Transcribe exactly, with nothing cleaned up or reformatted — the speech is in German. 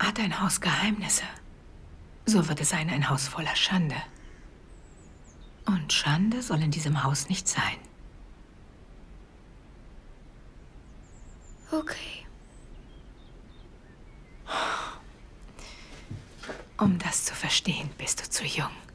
Hat ein Haus Geheimnisse, so wird es sein ein Haus voller Schande. Und Schande soll in diesem Haus nicht sein. Okay. Um das zu verstehen, bist du zu jung.